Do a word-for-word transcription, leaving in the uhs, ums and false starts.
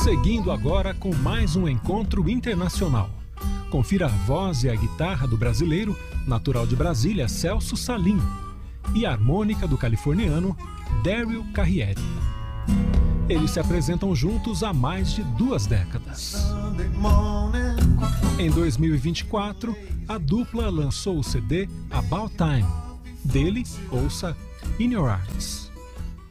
Seguindo agora com mais um encontro internacional. Confira a voz e a guitarra do brasileiro, natural de Brasília, Celso Salim, e a harmônica do californiano Daryl Carriere. Eles se apresentam juntos há mais de duas décadas. Em dois mil e vinte e quatro, a dupla lançou o C D About Time. Dele, ouça In Your Arms.